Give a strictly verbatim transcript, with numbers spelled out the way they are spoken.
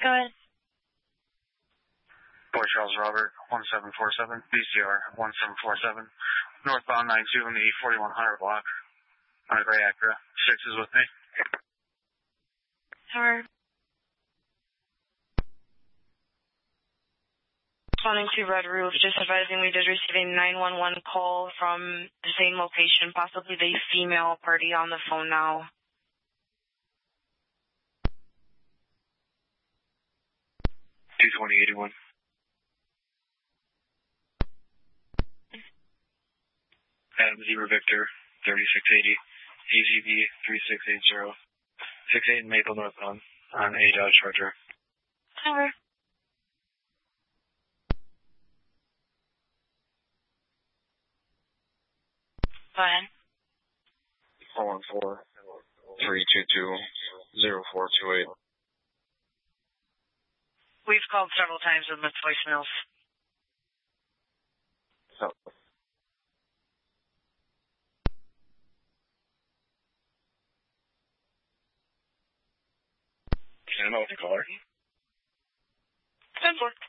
Go ahead. Port Charles Robert, one seven four seven, B C R, one seven four seven, northbound nine two in the E forty-one hundred block, on a gray Acura. Six is with me. Tower. Responding to Red Roof, just advising we did receive a nine one one call from the same location, possibly the female party on the phone now. two twenty eighty-one. Adam Zebra Victor, thirty-six eighty, E Z B three six eight zero, six eight Maple northbound on a Dodge Charger. Tower. Go ahead. four one four, three two two, zero four two eight. We've called several times with missed voicemails. So. Can I know the caller? ten four.